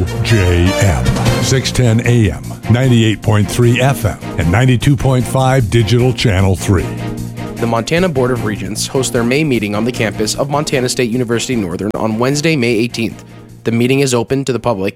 WOJM, 610 AM, 98.3 FM, and 92.5 Digital Channel 3. The Montana Board of Regents hosts their May meeting on the campus of Montana State University Northern on Wednesday, May 18th. The meeting is open to the public